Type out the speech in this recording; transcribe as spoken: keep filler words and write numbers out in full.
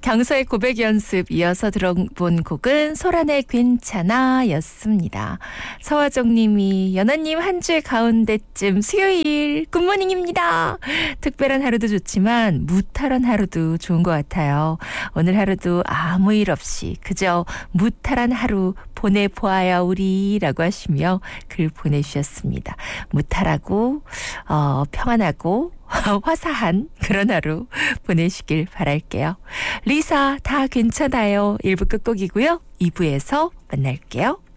경서의 고백 연습 이어서 들어본 곡은 소란의 괜찮아 였습니다. 서화정 님이 연아님 한 주의 가운데쯤 수요일 굿모닝입니다. 특별한 하루도 좋지만 무탈한 하루도 좋은 것 같아요. 오늘 하루도 아무 일 없이 그저 무탈한 하루 보내보아요 우리라고 하시며 글 보내주셨습니다. 무탈하고 어, 평안하고 화사한 그런 하루 보내시길 바랄게요. 리사 다 괜찮아요. 일 부 끝곡이고요. 이 부에서 만날게요.